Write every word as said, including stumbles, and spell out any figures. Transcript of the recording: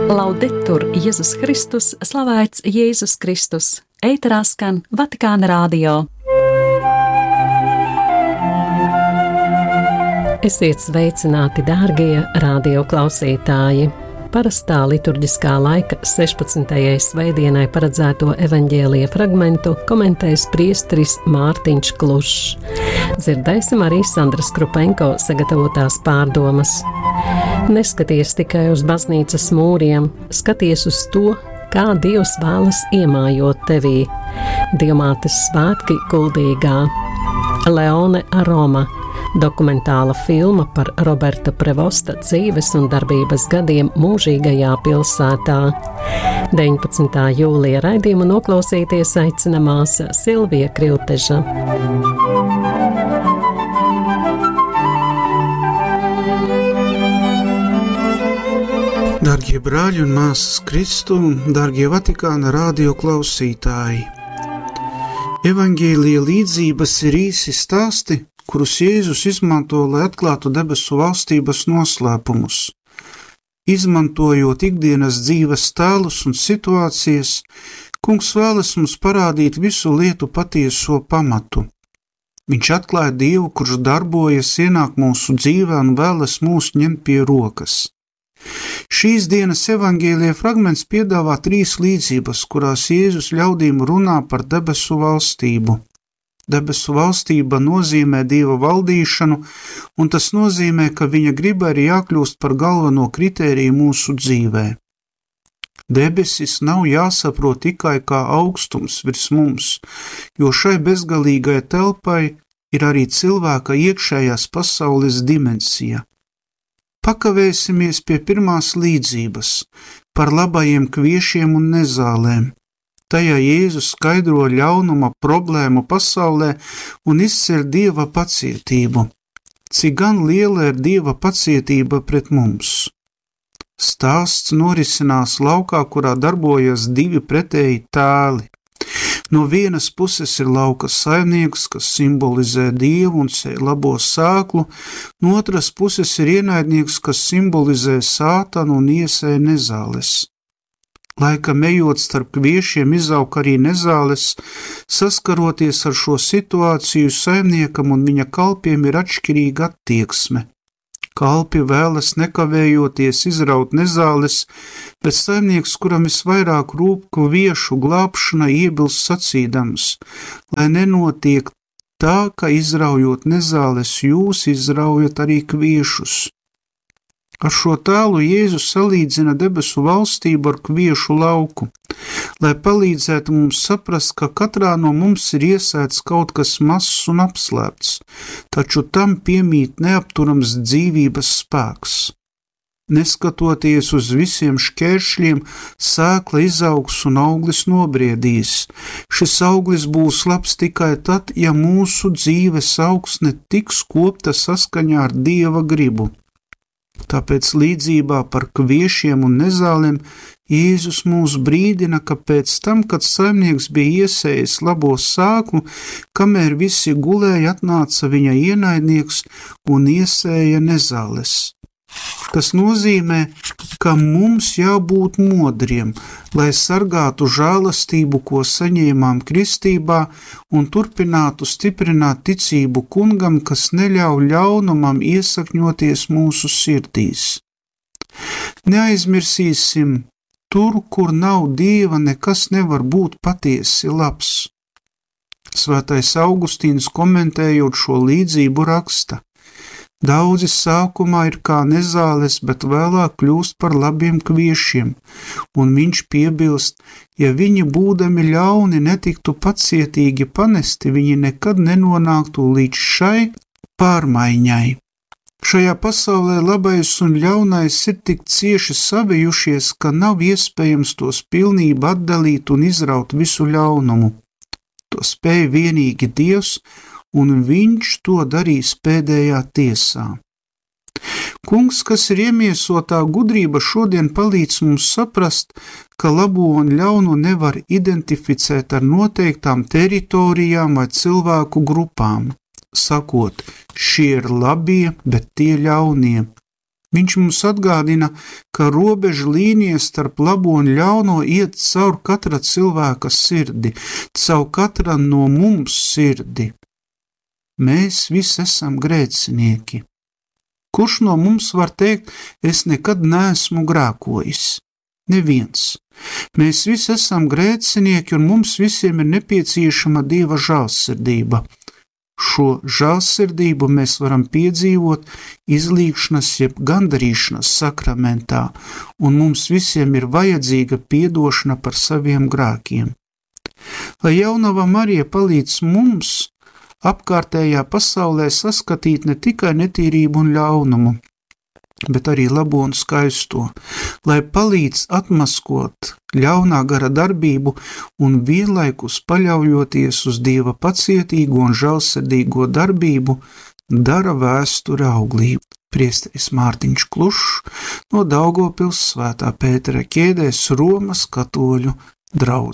Laudetur Jēzus Kristus, slavēts Jēzus Kristus, ēterā skan Vatikāna radio. Esiet sveicināti, dārgie radio klausītāji! Parastā liturģiskā laika sešpadsmitajai svētdienai paredzēto evaņģēlija fragmentu komentēs priesteris Mārtiņš Klušs. Dzirdēsim arī Sandras Krupenko sagatavotās pārdomas. Neskaties tikai uz baznīcas mūriem, skaties uz to, kā Dievs vēlas iemājot tevī. Dievmātes svētki Kuldīgā. Leone Aroma. Dokumentāla filma par Roberta Prevosta dzīves un darbības gadiem mūžīgajā pilsētā. deviņpadsmitā jūlija raidījumu noklausīties aicina māsa Silvija Krilteža. Dargie brāļi un māsas Kristu, dargie Vatikāna radio klausītāji! Evaņģēlija līdzības ir īsi stāsti, kurus Jēzus izmanto, lai atklātu debesu valstības noslēpumus. Izmantojot ikdienas dzīves tēlus un situācijas, Kungs vēlas mums parādīt visu lietu patieso pamatu. Viņš atklāja Dievu, kurš darbojas, ienāk mūsu dzīvē un vēlas mūs ņemt pie rokas. Šīs dienas evaņģēlija fragments piedāvā trīs līdzības, kurās Jēzus ļaudīm runā par debesu valstību. Debesu valstība nozīmē Dieva valdīšanu, un tas nozīmē, ka viņa griba ir jākļūst par galveno kritēriju mūsu dzīvē. Debesis nav jāsaprot tikai kā augstums virs mums, jo šai bezgalīgai telpai ir arī cilvēka iekšējās pasaules dimensija. Pakavēsimies pie pirmās līdzības par labajiem kviešiem un nezālēm. Tajā Jēzus skaidro ļaunuma problēmu pasaulē un izceļ Dieva pacietību. Cik gan liela ir Dieva pacietība pret mums? Stāsts norisinās laukā, kurā darbojas divi pretēji tēli. No vienas puses ir lauka saimnieks, kas simbolizē Dievu un sēj labo sēklu, no otras puses ir ienaidnieks, kas simbolizē Sātanu un iesēj nezāles. Laikam ejot starp kviešiem izaug arī nezāles, saskaroties ar šo situāciju saimniekam un viņa kalpiem ir atšķirīga attieksme. Kalpi vēlas nekavējoties izraut nezāles, bet saimnieks, kuram visvairāk rūp kviešu glābšana, iebilst sacīdams, lai nenotiek tā, ka izraujot nezāles jūs izraujat arī kviešus. Ar šo tēlu Jēzus salīdzina debesu valstību ar kviešu lauku, lai palīdzētu mums saprast, ka katrā no mums ir iesēts kaut kas mazs un apslēpts, taču tam piemīt neapturams dzīvības spēks. Neskatoties uz visiem šķēršļiem, sēkla izaugs un auglis nobriedīs. Šis auglis būs labs tikai tad, ja mūsu dzīves augsne tiks kopta saskaņā ar Dieva gribu. Tāpēc līdzībā par kviešiem un nezālēm Jēzus mūs brīdina, ka pēc tam, kad saimnieks bija iesējis labo sēklu, kamēr visi gulēja, atnāca viņa ienaidnieks un iesēja nezāles. Tas nozīmē, ka mums jābūt modriem, lai sargātu žēlastību, ko saņēmām kristībā, un turpinātu stiprināt ticību Kungam, kas neļauj ļaunumam iesakņoties mūsu sirdīs. Neaizmirsīsim, tur, kur nav Dieva, nekas nevar būt patiesi labs. Svētais Augustīns komentējot šo līdzību raksta: Daudzi sākumā ir kā nezāles, bet vēlāk kļūst par labiem kviešiem, un viņš piebilst, ja viņi būdami ļauni netiktu pacietīgi panesti, viņi nekad nenonāktu līdz šai pārmaiņai. Šajā pasaulē labais un ļaunais ir tik cieši savijušies, ka nav iespējams tos pilnībā atdalīt un izraut visu ļaunumu. To spēj vienīgi Dievs, un viņš to darīs pēdējā tiesā. Kungs, kas ir iemiesotā gudrība, šodien palīdz mums saprast, ka labo un ļaunu nevar identificēt ar noteiktām teritorijām vai cilvēku grupām, sakot, šie ir labie, bet tie ļaunie. Viņš mums atgādina, ka robeža līnija starp labo un ļauno iet caur katra cilvēka sirdi, caur katra no mums sirdi. Mēs visi esam grēcinieki. Kurš no mums var teikt, es nekad neesmu grēkojis? Neviens. Mēs visi esam grēcinieki un mums visiem ir nepieciešama Dieva žēlsirdība. Šo žēlsirdību mēs varam piedzīvot izlīgšanas jeb gandarīšanas sakramentā, un mums visiem ir vajadzīga piedošana par saviem grēkiem. Lai jaunava Marija palīdz mums apkārtējā pasaulē saskatīt ne tikai netīrību un ļaunumu, bet arī labo un skaisto, lai palīdz atmaskot ļaunā gara darbību un vienlaikus paļaujoties uz Dieva pacietīgo un žēlsirdīgo darbību, dara vēsture auglību. Priesteris Mārtiņš Klušs no Daugavpils Svētā Pētera ķēdēs Romas katoļu draudzes.